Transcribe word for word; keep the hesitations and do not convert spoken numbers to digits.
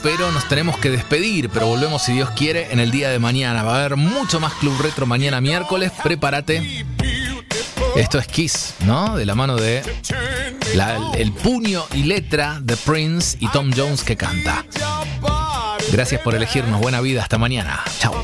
pero nos tenemos que despedir. Pero volvemos, si Dios quiere, en el día de mañana. Va a haber mucho más Club Retro mañana miércoles. Prepárate. Esto es Kiss, ¿no? De la mano de la, el puño y letra de Prince y Tom Jones que canta. Gracias por elegirnos. Buena vida. Hasta mañana. Chao.